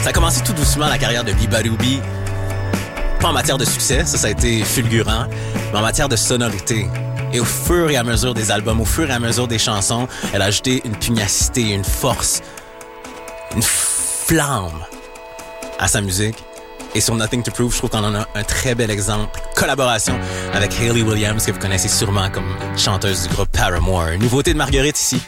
Ça a commencé tout doucement la carrière de Biba Doobie. Pas en matière de succès, ça a été fulgurant, mais en matière de sonorité. Et au fur et à mesure des albums, au fur et à mesure des chansons, elle a ajouté une pugnacité, une force, une flamme à sa musique. Et sur Nothing to Prove, je trouve qu'on en a un très bel exemple. Collaboration avec Hayley Williams, que vous connaissez sûrement comme chanteuse du groupe Paramore. Nouveauté de Marguerite ici.